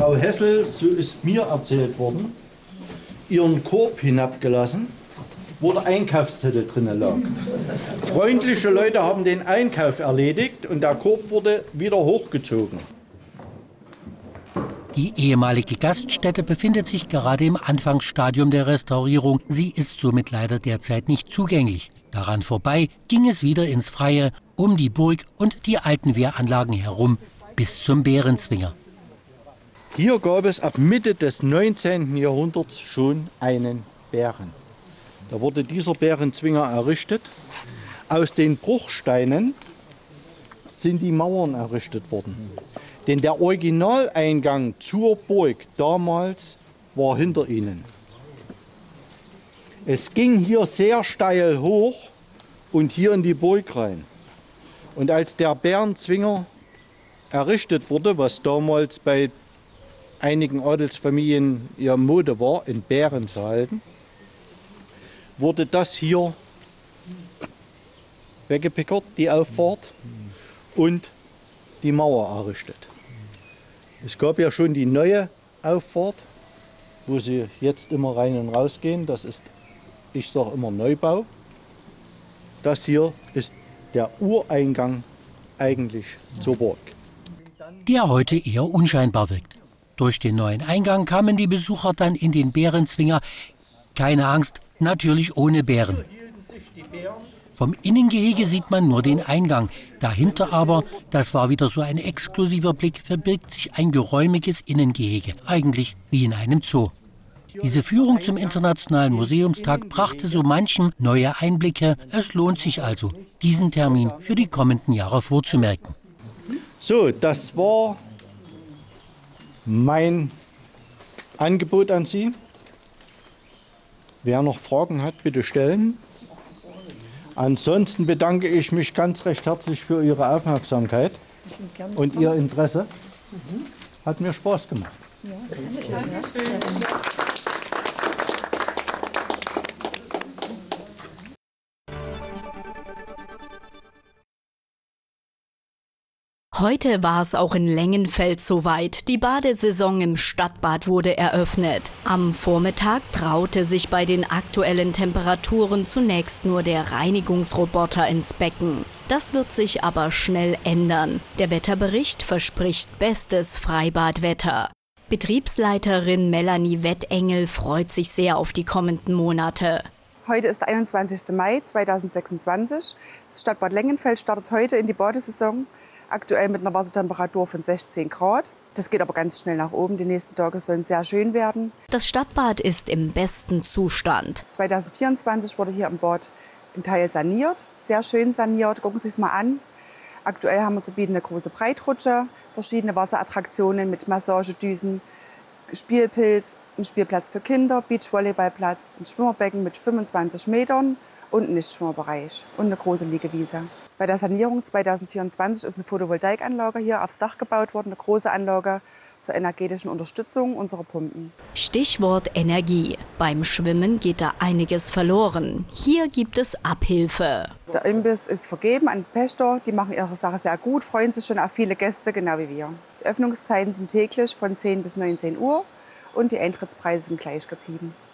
Frau Hessel, so ist mir erzählt worden, ihren Korb hinabgelassen, wo der Einkaufszettel drin lag. Freundliche Leute haben den Einkauf erledigt und der Korb wurde wieder hochgezogen. Die ehemalige Gaststätte befindet sich gerade im Anfangsstadium der Restaurierung. Sie ist somit leider derzeit nicht zugänglich. Daran vorbei ging es wieder ins Freie, um die Burg und die alten Wehranlagen herum, bis zum Bärenzwinger. Hier gab es ab Mitte des 19. Jahrhunderts schon einen Bären. Da wurde dieser Bärenzwinger errichtet. Aus den Bruchsteinen sind die Mauern errichtet worden. Denn der Originaleingang zur Burg damals war hinter ihnen. Es ging hier sehr steil hoch und hier in die Burg rein. Und als der Bärenzwinger errichtet wurde, was damals bei einigen Adelsfamilien ihre Mode war, in Bären zu halten, wurde das hier weggepickert, die Auffahrt, und die Mauer errichtet. Es gab ja schon die neue Auffahrt, wo sie jetzt immer rein und raus gehen. Das ist, ich sage immer, Neubau. Das hier ist der Ureingang eigentlich zur Burg. Der heute eher unscheinbar wirkt. Durch den neuen Eingang kamen die Besucher dann in den Bärenzwinger. Keine Angst, natürlich ohne Bären. Vom Innengehege sieht man nur den Eingang. Dahinter aber, das war wieder so ein exklusiver Blick, verbirgt sich ein geräumiges Innengehege. Eigentlich wie in einem Zoo. Diese Führung zum Internationalen Museumstag brachte so manchem neue Einblicke. Es lohnt sich also, diesen Termin für die kommenden Jahre vorzumerken. So, das war mein Angebot an Sie. Wer noch Fragen hat, bitte stellen. Ansonsten bedanke ich mich ganz recht herzlich für Ihre Aufmerksamkeit und Ihr Interesse. Hat mir Spaß gemacht. Ja, Heute war es auch in Lengenfeld soweit. Die Badesaison im Stadtbad wurde eröffnet. Am Vormittag traute sich bei den aktuellen Temperaturen zunächst nur der Reinigungsroboter ins Becken. Das wird sich aber schnell ändern. Der Wetterbericht verspricht bestes Freibadwetter. Betriebsleiterin Melanie Wettengel freut sich sehr auf die kommenden Monate. Heute ist der 21. Mai 2026. Das Stadtbad Lengenfeld startet heute in die Badesaison. Aktuell mit einer Wassertemperatur von 16 Grad. Das geht aber ganz schnell nach oben. Die nächsten Tage sollen sehr schön werden. Das Stadtbad ist im besten Zustand. 2024 wurde hier im Bad ein Teil saniert. Sehr schön saniert. Gucken Sie es mal an. Aktuell haben wir zu bieten eine große Breitrutsche, verschiedene Wasserattraktionen mit Massagedüsen, Spielpilz, ein Spielplatz für Kinder, Beachvolleyballplatz, ein Schwimmerbecken mit 25 Metern und einen Nichtschwimmerbereich und eine große Liegewiese. Bei der Sanierung 2024 ist eine Photovoltaikanlage hier aufs Dach gebaut worden, eine große Anlage zur energetischen Unterstützung unserer Pumpen. Stichwort Energie. Beim Schwimmen geht da einiges verloren. Hier gibt es Abhilfe. Der Imbiss ist vergeben an Pächter, die machen ihre Sache sehr gut, freuen sich schon auf viele Gäste, genau wie wir. Die Öffnungszeiten sind täglich von 10 bis 19 Uhr und die Eintrittspreise sind gleich geblieben.